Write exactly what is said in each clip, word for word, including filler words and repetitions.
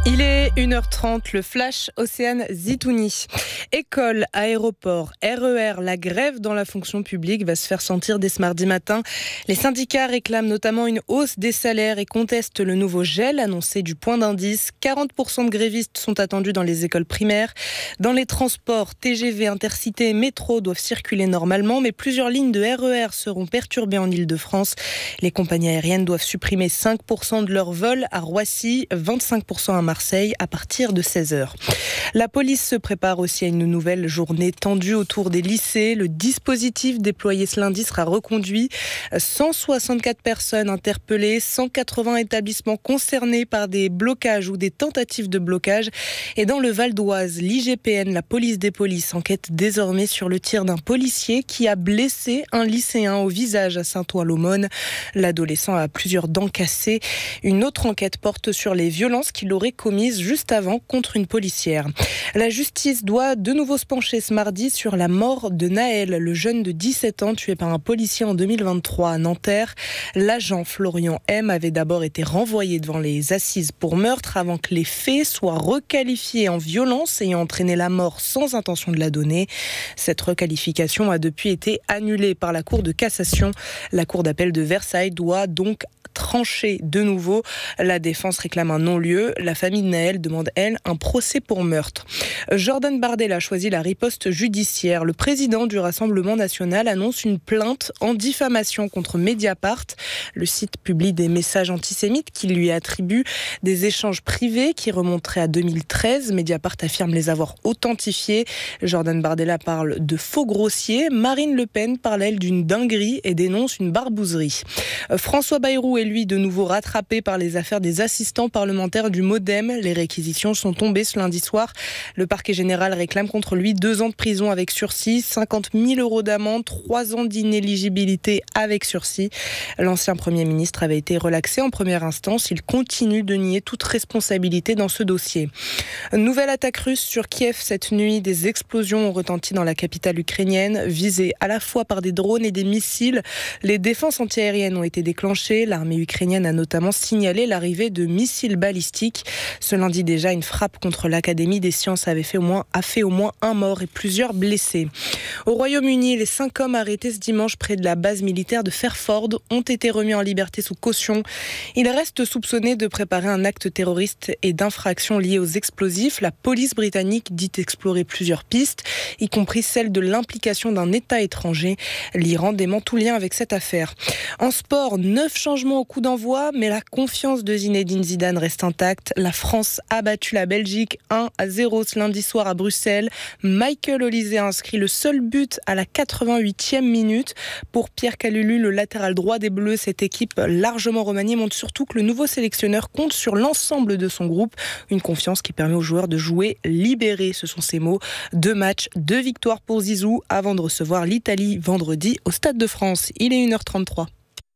Il est une heure trente, le flash Océane Zitouni. École, aéroport, R E R, la grève dans la fonction publique va se faire sentir dès ce mardi matin. Les syndicats réclament notamment une hausse des salaires et contestent le nouveau gel annoncé du point d'indice. quarante pour cent de grévistes sont attendus dans les écoles primaires. Dans les transports, T G V, Intercités et métro doivent circuler normalement, mais plusieurs lignes de R E R seront perturbées en Île-de-France. Les compagnies aériennes doivent supprimer cinq pour cent de leurs vols à Roissy, vingt-cinq pour cent à Marseille. Marseille à partir de seize heures. La police se prépare aussi à une nouvelle journée tendue autour des lycées. Le dispositif déployé ce lundi sera reconduit. cent soixante-quatre personnes interpellées, cent quatre-vingts établissements concernés par des blocages ou des tentatives de blocage. Et dans le Val d'Oise, l'I G P N, la police des polices, enquête désormais sur le tir d'un policier qui a blessé un lycéen au visage à Saint-Ouen-l'Aumône. L'adolescent a plusieurs dents cassées. Une autre enquête porte sur les violences qu'il aurait commise juste avant contre une policière. La justice doit de nouveau se pencher ce mardi sur la mort de Naël, le jeune de dix-sept ans tué par un policier en deux mille vingt-trois à Nanterre. L'agent Florian M avait d'abord été renvoyé devant les assises pour meurtre avant que les faits soient requalifiés en violence ayant entraîné la mort sans intention de la donner. Cette requalification a depuis été annulée par la Cour de cassation. La Cour d'appel de Versailles doit donc trancher de nouveau. La défense réclame un non-lieu. La famille de Naël demande, elle, un procès pour meurtre. Jordan Bardella a choisi la riposte judiciaire. Le président du Rassemblement national annonce une plainte en diffamation contre Mediapart. Le site publie des messages antisémites qui lui attribuent des échanges privés qui remonteraient à deux mille treize. Mediapart affirme les avoir authentifiés. Jordan Bardella parle de faux grossiers. Marine Le Pen parle, elle, d'une dinguerie et dénonce une barbouzerie. François Bayrou est lui de nouveau rattrapé par les affaires des assistants parlementaires du MoDem. Les réquisitions sont tombées ce lundi soir. Le parquet général réclame contre lui deux ans de prison avec sursis, cinquante mille euros d'amende, trois ans d'inéligibilité avec sursis. L'ancien Premier ministre avait été relaxé en première instance. Il continue de nier toute responsabilité dans ce dossier. Nouvelle attaque russe sur Kiev cette nuit. Des explosions ont retenti dans la capitale ukrainienne, visées à la fois par des drones et des missiles. Les défenses antiaériennes ont été déclenchées. L'armée ukrainienne a notamment signalé l'arrivée de missiles balistiques. Ce lundi déjà, une frappe contre l'Académie des sciences avait fait au moins, a fait au moins un mort et plusieurs blessés. Au Royaume-Uni, les cinq hommes arrêtés ce dimanche près de la base militaire de Fairford ont été remis en liberté sous caution. Ils restent soupçonnés de préparer un acte terroriste et d'infractions liées aux explosifs. La police britannique dit explorer plusieurs pistes, y compris celle de l'implication d'un État étranger. L'Iran dément tout lien avec cette affaire. En sport, neuf changements au coup d'envoi, mais la confiance de Zinedine Zidane reste intacte. La France a battu la Belgique un à zéro ce lundi soir à Bruxelles. Michael Olise a inscrit le seul but à la quatre-vingt-huitième minute. Pour Pierre Kalulu, le latéral droit des Bleus, cette équipe largement remaniée montre surtout que le nouveau sélectionneur compte sur l'ensemble de son groupe. Une confiance qui permet aux joueurs de jouer libérés, ce sont ses mots. Deux matchs, deux victoires pour Zizou avant de recevoir l'Italie vendredi au Stade de France. Il est une heure trente-trois.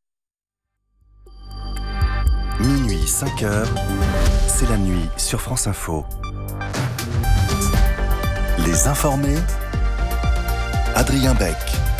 Minuit, cinq heures, c'est la nuit sur France Info. Les informés, Adrien Beck.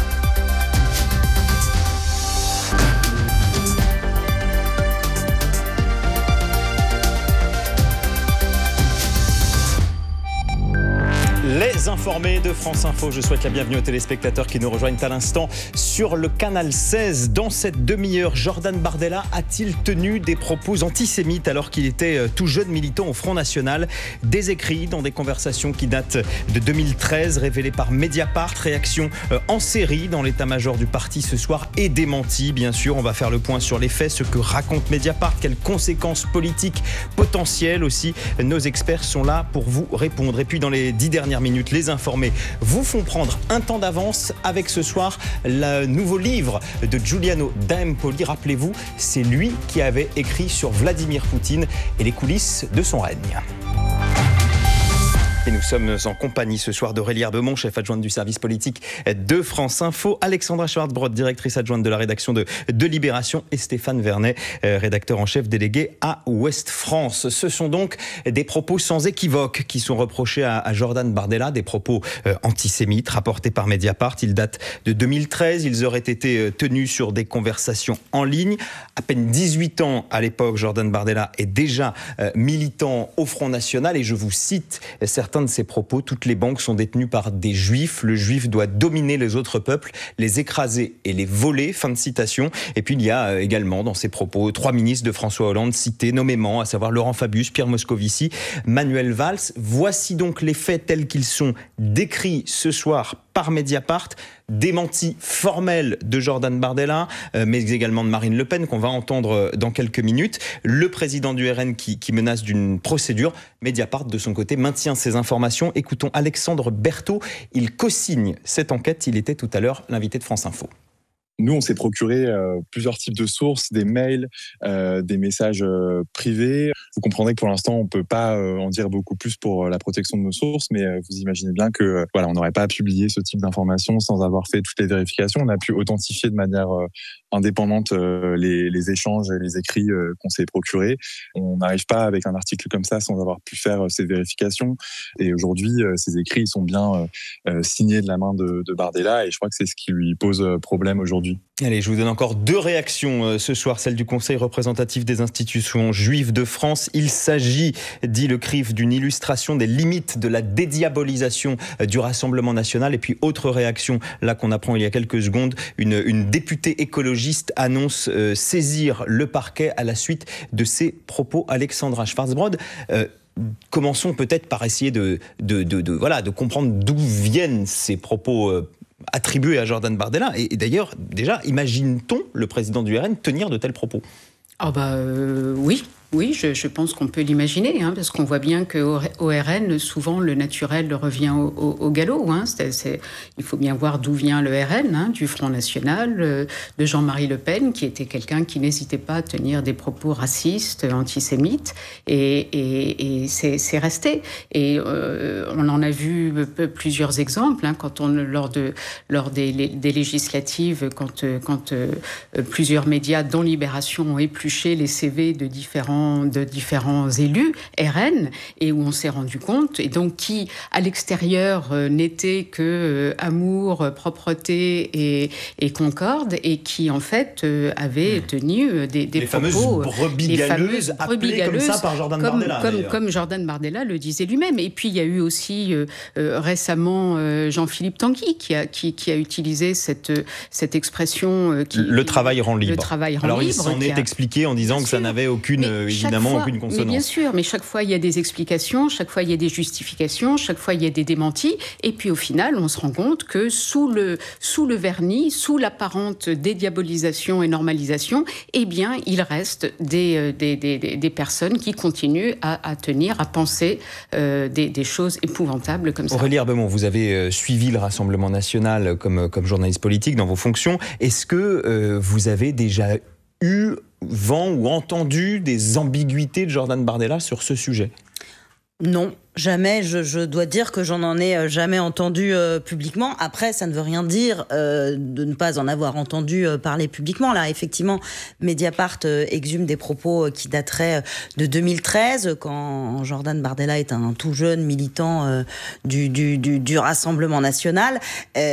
Les informés de France Info, je souhaite la bienvenue aux téléspectateurs qui nous rejoignent à l'instant sur le canal seize. Dans cette demi-heure, Jordan Bardella a-t-il tenu des propos antisémites alors qu'il était tout jeune militant au Front National? Des écrits dans des conversations qui datent de deux mille treize, révélés par Mediapart. Réaction en série dans l'état-major du parti ce soir et démenti. Bien sûr, on va faire le point sur les faits, ce que raconte Mediapart, quelles conséquences politiques potentielles aussi. Nos experts sont là pour vous répondre. Et puis dans les dix dernières minutes, les informés vous font prendre un temps d'avance avec ce soir le nouveau livre de Giuliano d'Empoli. Rappelez-vous, c'est lui qui avait écrit sur Vladimir Poutine et les coulisses de son règne. Et nous sommes en compagnie ce soir d'Aurélie Herbemont, chef adjointe du service politique de France Info, Alexandra Schwartzbrod, directrice adjointe de la rédaction de, de Libération, et Stéphane Vernet, rédacteur en chef délégué à Ouest France. Ce sont donc des propos sans équivoque qui sont reprochés à, à Jordan Bardella, des propos euh, antisémites rapportés par Mediapart. Ils datent de deux mille treize, ils auraient été tenus sur des conversations en ligne. À peine dix-huit ans à l'époque, Jordan Bardella est déjà euh, militant au Front National, et je vous cite certains Certains de ces propos: toutes les banques sont détenues par des juifs, le juif doit dominer les autres peuples, les écraser et les voler, fin de citation. Et puis il y a également dans ces propos trois ministres de François Hollande cités nommément, à savoir Laurent Fabius, Pierre Moscovici, Manuel Valls. Voici donc les faits tels qu'ils sont décrits ce soir par Mediapart. Démenti formel de Jordan Bardella, euh, mais également de Marine Le Pen, qu'on va entendre dans quelques minutes. Le président du R N qui, qui menace d'une procédure. Mediapart, de son côté, maintient ces informations. Écoutons Alexandre Berthaud. Il co-signe cette enquête. Il était tout à l'heure l'invité de France Info. Nous, on s'est procuré euh, plusieurs types de sources, des mails, euh, des messages euh, privés. Vous comprendrez que pour l'instant, on peut pas euh, en dire beaucoup plus pour euh, la protection de nos sources, mais euh, vous imaginez bien que euh, voilà, on n'aurait pas publié ce type d'informations sans avoir fait toutes les vérifications. On a pu authentifier de manière euh, indépendante euh, les, les échanges et les écrits euh, qu'on s'est procurés. On n'arrive pas avec un article comme ça sans avoir pu faire euh, ces vérifications. Et aujourd'hui, euh, ces écrits ils sont bien euh, signés de la main de, de Bardella, et je crois que c'est ce qui lui pose problème aujourd'hui. Allez, je vous donne encore deux réactions euh, ce soir, celle du Conseil représentatif des institutions juives de France. Il s'agit, dit le C R I F, d'une illustration des limites de la dédiabolisation euh, du Rassemblement national. Et puis autre réaction, là qu'on apprend il y a quelques secondes, une, une députée écologiste annonce euh, saisir le parquet à la suite de ses propos. Alexandra Schwartzbrod, euh, commençons peut-être par essayer de, de, de, de, voilà, de comprendre d'où viennent ces propos euh, attribué à Jordan Bardella. Et, et d'ailleurs, déjà, imagine-t-on le président du R N tenir de tels propos ? Ah bah euh, oui. Oui, je, je pense qu'on peut l'imaginer, hein, parce qu'on voit bien qu'au R N, souvent, le naturel revient au, au, au galop. Hein. C'est, c'est, il faut bien voir d'où vient le R N, hein, du Front National, euh, de Jean-Marie Le Pen, qui était quelqu'un qui n'hésitait pas à tenir des propos racistes, antisémites, et, et, et c'est, c'est resté. Et euh, on en a vu plusieurs exemples, hein, quand on, lors, de, lors des, des législatives, quand, quand euh, plusieurs médias, dont Libération, ont épluché les C V de différents de différents élus R N, et où on s'est rendu compte, et donc qui, à l'extérieur, euh, n'était que euh, amour, propreté et, et concorde, et qui, en fait, euh, avait tenu euh, des, des les propos... Fameuses brebis galeuses, appelées comme ça par Jordan comme, Bardella. Comme, comme Jordan Bardella le disait lui-même. Et puis, il y a eu aussi euh, euh, récemment euh, Jean-Philippe Tanguy, qui a, qui, qui a utilisé cette, cette expression... Euh, qui, le travail rend libre. Le travail rend Alors, libre. il s'en est a... expliqué en disant bien que sûr. Ça n'avait aucune... Mais évidemment, fois, aucune consonance. Mais bien sûr, mais chaque fois, il y a des explications, chaque fois, il y a des justifications, chaque fois, il y a des démentis. Et puis, au final, on se rend compte que sous le, sous le vernis, sous l'apparente dédiabolisation et normalisation, eh bien, il reste des, des, des, des personnes qui continuent à, à tenir, à penser euh, des, des choses épouvantables comme ça. Aurélie Herbemont, vous avez suivi le Rassemblement national comme, comme journaliste politique dans vos fonctions. Est-ce que euh, vous avez déjà eu vent ou entendu des ambiguïtés de Jordan Bardella sur ce sujet ? Non, jamais. Je, je dois dire que j'en en ai jamais entendu euh, publiquement. Après, ça ne veut rien dire euh, de ne pas en avoir entendu euh, parler publiquement. Là, effectivement, Mediapart euh, exhume des propos euh, qui dateraient de deux mille treize, quand Jordan Bardella est un tout jeune militant euh, du, du, du, du Rassemblement national.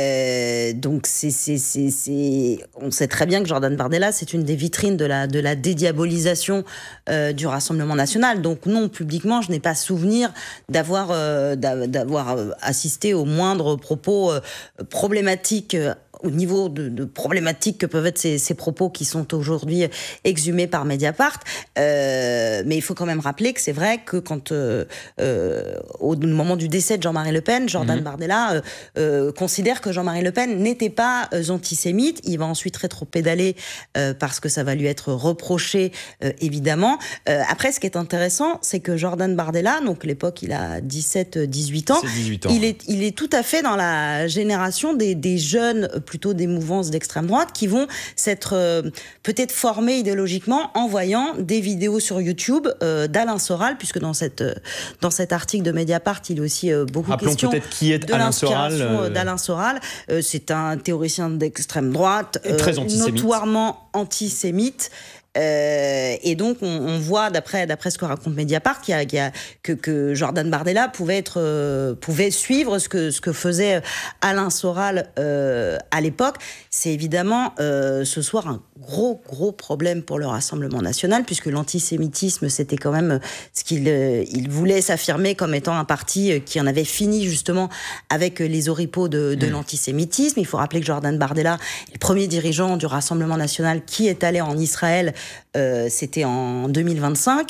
Euh, donc, c'est, c'est, c'est, c'est... on sait très bien que Jordan Bardella, c'est une des vitrines de la, de la dédiabolisation euh, du Rassemblement national. Donc, non, publiquement, je n'ai pas souvenir d'avoir, euh, d'avoir assisté aux moindres propos euh, problématiques euh, au niveau de, de problématiques que peuvent être ces, ces propos qui sont aujourd'hui exhumés par Mediapart. Euh, mais il faut quand même rappeler que c'est vrai que quand, euh, euh, au moment du décès de Jean-Marie Le Pen, Jordan mmh. Bardella euh, euh, considère que Jean-Marie Le Pen n'était pas euh, antisémite. Il va ensuite rétropédaler euh, parce que ça va lui être reproché, euh, évidemment. Euh, après, ce qui est intéressant, c'est que Jordan Bardella, donc à l'époque, il a dix-sept dix-huit ans, dix-huit ans. Il, est, il est tout à fait dans la génération des, des jeunes plutôt des mouvances d'extrême droite qui vont s'être euh, peut-être formées idéologiquement en voyant des vidéos sur YouTube euh, d'Alain Soral, puisque dans cette euh, dans cet article de Mediapart, il est aussi euh, beaucoup Rappelons question peut-être qui est de Alain l'inspiration Soral, euh... d'Alain Soral. Euh, c'est un théoricien d'extrême droite, euh, très antisémite. notoirement antisémite. Euh, et donc, on, on voit, d'après, d'après ce que raconte Mediapart, qu'il y a, qu'il y a, que, que Jordan Bardella pouvait, être, euh, pouvait suivre ce que, ce que faisait Alain Soral euh, à l'époque. C'est évidemment euh, ce soir un gros, gros problème pour le Rassemblement national, puisque l'antisémitisme, c'était quand même ce qu'il euh, il voulait s'affirmer comme étant un parti qui en avait fini justement avec les oripeaux de, de mmh. l'antisémitisme. Il faut rappeler que Jordan Bardella est le premier dirigeant du Rassemblement national qui est allé en Israël. Euh, c'était en deux mille vingt-cinq,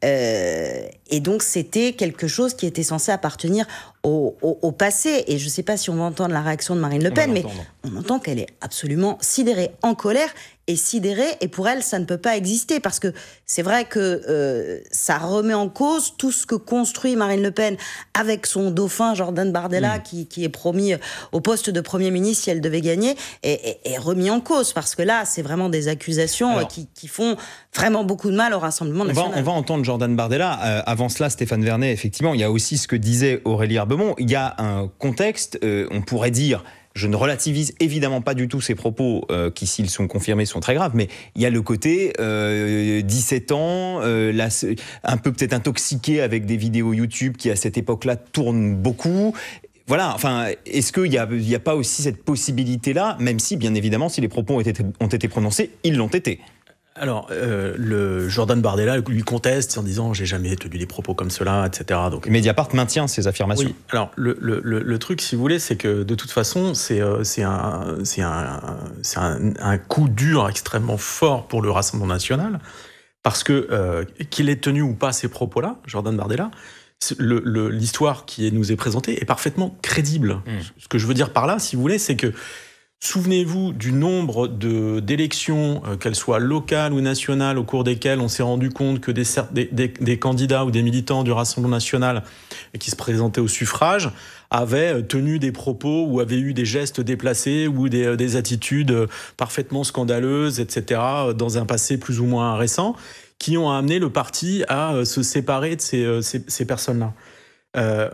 euh, et donc c'était quelque chose qui était censé appartenir au, au, au passé. Et je ne sais pas si on va entendre la réaction de Marine Le Pen, mais on entend qu'elle est absolument sidérée, en colère et sidérée, et pour elle, ça ne peut pas exister, parce que c'est vrai que euh, ça remet en cause tout ce que construit Marine Le Pen avec son dauphin Jordan Bardella, mmh. qui, qui est promis au poste de Premier ministre si elle devait gagner, et, et, et remis en cause, parce que là, c'est vraiment des accusations Alors, qui, qui font vraiment beaucoup de mal au Rassemblement national. On va, on va entendre Jordan Bardella. Euh, avant cela, Stéphane Vernet, effectivement, il y a aussi ce que disait Aurélie Herbemont. Il y a un contexte, euh, on pourrait dire... Je ne relativise évidemment pas du tout ces propos euh, qui, s'ils sont confirmés, sont très graves, mais il y a le côté euh, dix-sept ans, euh, là, un peu peut-être intoxiqué avec des vidéos YouTube qui, à cette époque-là, tournent beaucoup. Voilà, enfin, est-ce qu'il n'y a, il y a pas aussi cette possibilité-là, même si, bien évidemment, si les propos ont été, ont été prononcés, ils l'ont été. Alors, euh, le Jordan Bardella lui conteste en disant « j'ai jamais tenu des propos comme cela », et cetera. Donc, Mediapart maintient ces affirmations. Oui, alors le, le, le, le truc, si vous voulez, c'est que de toute façon, c'est, euh, c'est, un, c'est, un, c'est un, un coup dur extrêmement fort pour le Rassemblement national, parce que euh, qu'il ait tenu ou pas ces propos-là, Jordan Bardella, le, le, l'histoire qui nous est présentée est parfaitement crédible. Mmh. Ce que je veux dire par là, si vous voulez, c'est que souvenez-vous du nombre de, d'élections, euh, qu'elles soient locales ou nationales, au cours desquelles on s'est rendu compte que des, des, des, des candidats ou des militants du Rassemblement national qui se présentaient au suffrage avaient tenu des propos ou avaient eu des gestes déplacés ou des, des attitudes parfaitement scandaleuses, et cetera, dans un passé plus ou moins récent, qui ont amené le parti à se séparer de ces, ces, ces personnes-là. Euh,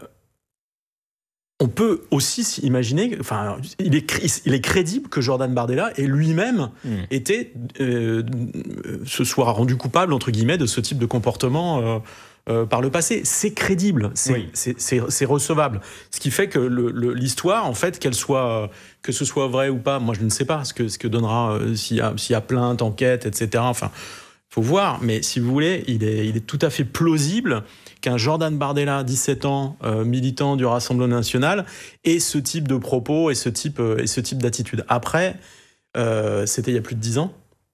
On peut aussi imaginer, enfin, il est, il est crédible que Jordan Bardella ait lui-même mmh. été, euh, se soit rendu coupable, entre guillemets, de ce type de comportement euh, euh, par le passé. C'est crédible, c'est, oui. c'est, c'est, c'est recevable. Ce qui fait que le, le, l'histoire, en fait, qu'elle soit, que ce soit vrai ou pas, moi je ne sais pas ce que, ce que donnera, euh, s'il y a, s'il y a plainte, enquête, et cetera. Enfin, faut voir, mais si vous voulez, il est, il est tout à fait plausible qu'un Jordan Bardella, dix-sept ans, euh, militant du Rassemblement national, ait ce type de propos et ce type, euh, et ce type d'attitude. Après, euh, c'était il y a plus de dix ans.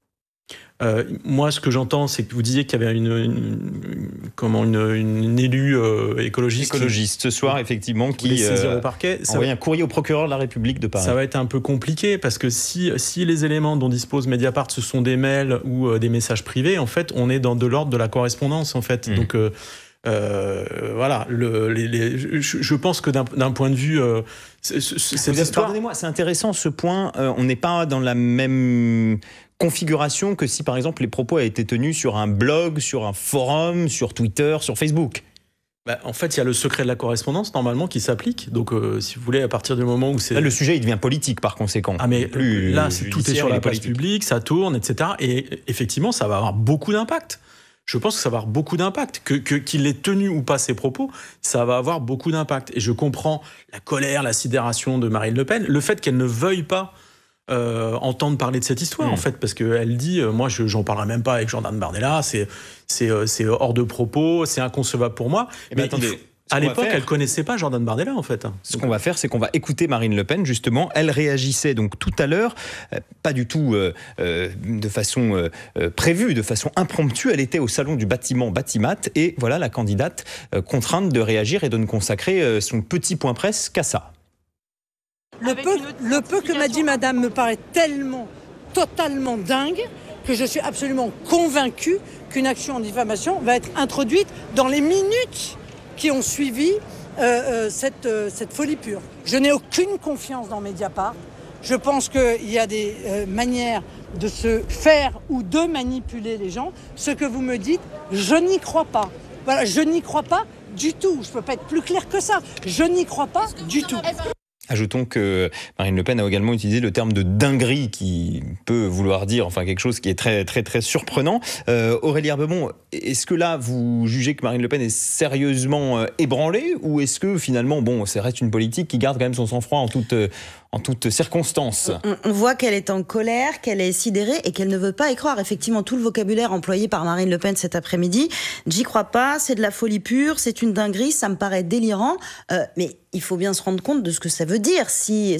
Euh, moi, ce que j'entends, c'est que vous disiez qu'il y avait une, une, comment, une, une élue euh, écologiste. Écologiste, ce soir, effectivement, qui saisir au parquet. a envoyé un courrier au procureur de la République de Paris. Ça va être un peu compliqué, parce que si, si les éléments dont dispose Mediapart, ce sont des mails ou euh, des messages privés, en fait, on est dans de l'ordre de la correspondance, en fait. Mmh. Donc, euh, Euh, voilà, le, les, les, je, je pense que d'un, d'un point de vue, euh, c'est, c'est, cette histoire... Pardonnez-moi, c'est intéressant ce point. Euh, on n'est pas dans la même configuration que si, par exemple, les propos avaient été tenus sur un blog, sur un forum, sur Twitter, sur Facebook. Bah, en fait, il y a le secret de la correspondance, normalement, qui s'applique. Donc, euh, si vous voulez, à partir du moment où c'est... Là, le sujet, il devient politique, par conséquent. Ah, mais plus là, c'est, tout est sur la place publique, ça tourne, et cetera. Et effectivement, ça va avoir beaucoup d'impact. Je pense que ça va avoir beaucoup d'impact. Que, que, qu'il ait tenu ou pas ses propos, ça va avoir beaucoup d'impact. Et je comprends la colère, la sidération de Marine Le Pen, le fait qu'elle ne veuille pas euh, entendre parler de cette histoire, mmh. en fait, parce qu'elle dit, euh, moi, je, j'en parlerai même pas avec Jordan Bardella, c'est, c'est, euh, c'est hors de propos, c'est inconcevable pour moi. Eh bien, mais attendez... À l'époque, elle ne connaissait pas Jordan Bardella, en fait. Ce qu'on va faire, c'est qu'on va écouter Marine Le Pen, justement. Elle réagissait donc tout à l'heure, euh, pas du tout euh, euh, de façon euh, prévue, de façon impromptue. Elle était au salon du bâtiment Batimat, et voilà la candidate euh, contrainte de réagir et de ne consacrer euh, son petit point presse qu'à ça. Le peu, le peu que m'a dit madame me paraît tellement, totalement dingue, que je suis absolument convaincue qu'une action en diffamation va être introduite dans les minutes qui ont suivi euh, euh, cette, euh, cette folie pure. Je n'ai aucune confiance dans Mediapart. Je pense qu'il y a des euh, manières de se faire ou de manipuler les gens. Ce que vous me dites, je n'y crois pas. Voilà, je n'y crois pas du tout. Je ne peux pas être plus clair que ça. Je n'y crois pas du tout. Ajoutons que Marine Le Pen a également utilisé le terme de dinguerie qui peut vouloir dire enfin quelque chose qui est très très très surprenant. Euh, Aurélie Herbemont, est-ce que là vous jugez que Marine Le Pen est sérieusement ébranlée ou est-ce que finalement bon, ça reste une politique qui garde quand même son sang-froid en toute en toutes circonstances? On, on voit qu'elle est en colère, qu'elle est sidérée et qu'elle ne veut pas y croire. Effectivement, tout le vocabulaire employé par Marine Le Pen cet après-midi, j'y crois pas, c'est de la folie pure, c'est une dinguerie, ça me paraît délirant. Euh, mais il faut bien se rendre compte de ce que ça veut dire. Si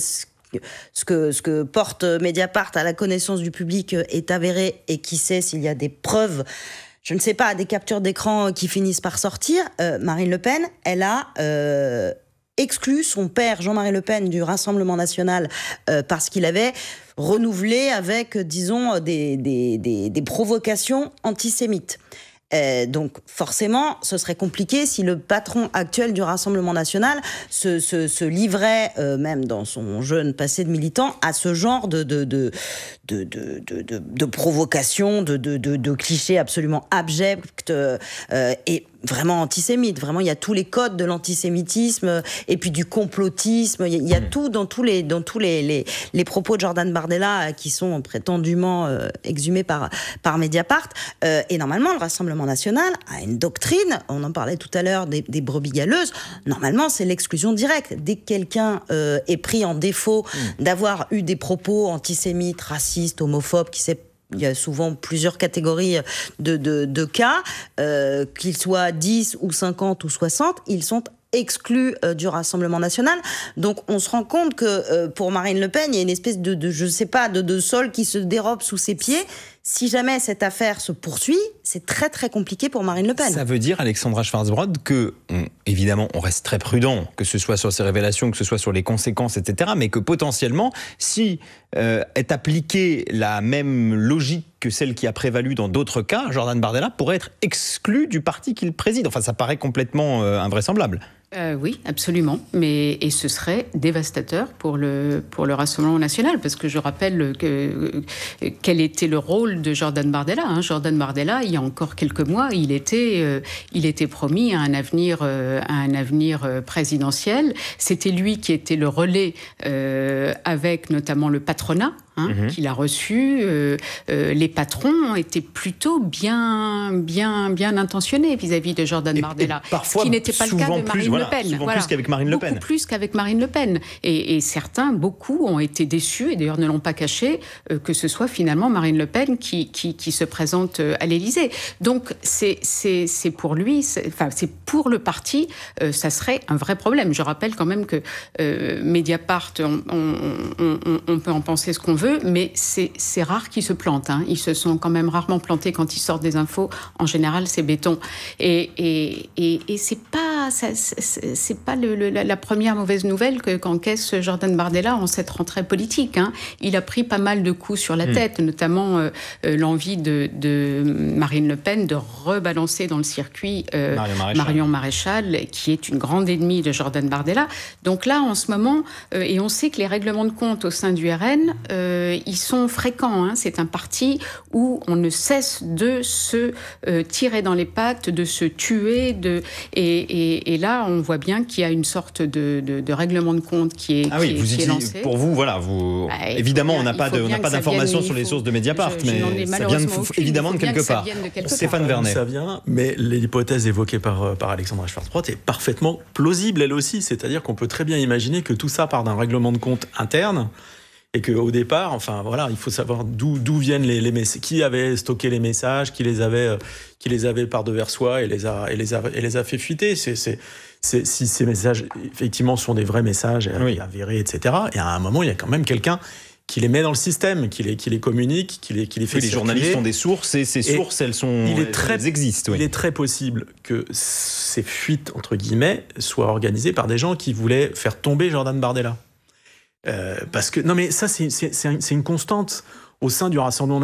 ce que, ce que porte Mediapart à la connaissance du public est avéré et qui sait s'il y a des preuves, je ne sais pas, des captures d'écran qui finissent par sortir, euh, Marine Le Pen, elle a... Euh, exclu son père Jean-Marie Le Pen du Rassemblement national euh, parce qu'il avait renouvelé avec, disons, des, des, des, des provocations antisémites. Euh, donc forcément, ce serait compliqué si le patron actuel du Rassemblement national se, se, se livrait, euh, même dans son jeune passé de militant, à ce genre de, de, de, de, de, de, de, de provocation, de, de, de, de clichés absolument abjects euh, et vraiment antisémites. Vraiment, il y a tous les codes de l'antisémitisme et puis du complotisme. Il y a, il y a mmh. tout dans tous les dans tous les, les, les propos de Jordan Bardella qui sont prétendument euh, exhumés par par Mediapart. Euh, et normalement, le Rassemblement national a une doctrine. On en parlait tout à l'heure des, des brebis galeuses. Normalement, c'est l'exclusion directe. Dès que quelqu'un euh, est pris en défaut mmh. d'avoir eu des propos antisémites, racistes, homophobes, qui s'est il y a souvent plusieurs catégories de, de, de cas, euh, qu'ils soient dix ou cinquante ou soixante, ils sont exclus euh, du Rassemblement national. Donc on se rend compte que euh, pour Marine Le Pen, il y a une espèce de, de je sais pas, de, de sol qui se dérobe sous ses pieds. Si jamais cette affaire se poursuit, c'est très très compliqué pour Marine Le Pen. Ça veut dire, Alexandra Schwarzbrod, que on, évidemment on reste très prudent, que ce soit sur ces révélations, que ce soit sur les conséquences, et cetera, mais que potentiellement, si euh, est appliquée la même logique que celle qui a prévalu dans d'autres cas, Jordan Bardella pourrait être exclu du parti qu'il préside. Enfin, ça paraît complètement euh, invraisemblable. Euh, oui, absolument. Mais, et ce serait dévastateur pour le, pour le Rassemblement national, parce que je rappelle que, que, quel était le rôle de Jordan Bardella. Hein. Jordan Bardella, il y a encore quelques mois, il était, euh, il était promis à un avenir, euh, à un avenir euh, présidentiel. C'était lui qui était le relais euh, avec notamment le patronat. Hein, mmh. qu'il a reçu. Euh, euh, les patrons ont été plutôt bien, bien, bien intentionnés vis-à-vis de Jordan et, Bardella, et parfois, ce qui n'était pas le cas de Marine plus, voilà, Le Pen. Souvent voilà. plus qu'avec Marine Le Pen. Beaucoup plus qu'avec Marine Le Pen. Et, et certains, beaucoup, ont été déçus, et d'ailleurs ne l'ont pas caché, euh, que ce soit finalement Marine Le Pen qui, qui, qui se présente à l'Élysée. Donc c'est, c'est, c'est pour lui, c'est, enfin c'est pour le parti, euh, ça serait un vrai problème. Je rappelle quand même que euh, Mediapart, on, on, on, on peut en penser ce qu'on veut, mais c'est, c'est rare qu'ils se plantent. Hein. Ils se sont quand même rarement plantés quand ils sortent des infos. En général, c'est béton. Et, et, et, et c'est pas, ça, c'est, c'est pas le, le, la première mauvaise nouvelle que, qu'encaisse Jordan Bardella en cette rentrée politique. Hein. Il a pris pas mal de coups sur la mmh. tête, notamment euh, euh, l'envie de, de Marine Le Pen de rebalancer dans le circuit euh, Marion, Maréchal. Marion Maréchal, qui est une grande ennemie de Jordan Bardella. Donc là, en ce moment, euh, et on sait que les règlements de compte au sein du R N, euh, ils sont fréquents. Hein. C'est un parti où on ne cesse de se euh, tirer dans les pattes, de se tuer. De... Et, et, et là, on voit bien qu'il y a une sorte de, de, de règlement de compte qui est, ah oui, qui est, vous qui est lancé. Pour vous, voilà, vous... Bah, évidemment, bien, on n'a pas, de, on n'a pas d'informations vienne, sur les faut... sources de Mediapart, je, mais je ça vient de, aucune, évidemment de quelque part. De quelque Stéphane part. Vernet. Ça vient, mais l'hypothèse évoquée par, par Alexandra Schwarzbrod est parfaitement plausible, elle aussi. C'est-à-dire qu'on peut très bien imaginer que tout ça part d'un règlement de compte interne. Et qu'au départ, enfin voilà, il faut savoir d'où, d'où viennent les, les messages, qui avait stocké les messages, qui les avait, qui les avait par devers soi et les a, et les a, et les a fait fuiter. C'est, c'est, c'est, si ces messages effectivement sont des vrais messages oui. avérés, et cetera. Et à un moment, il y a quand même quelqu'un qui les met dans le système, qui les, qui les communique, qui les, qui les fait oui, les journalistes ont des sources et ces sources, et elles sont, il est très, elles existent. Oui. Il est très possible que ces fuites entre guillemets soient organisées par des gens qui voulaient faire tomber Jordan Bardella. Euh, parce que non mais ça c'est, c'est, c'est une constante au sein du Rassemblement